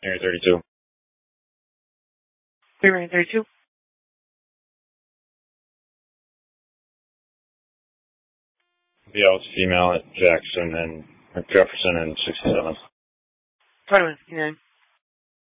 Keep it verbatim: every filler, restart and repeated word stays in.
Area thirty-two. Area thirty-two. B L is female at Jackson and Jefferson and sixty-seven. Pardon me,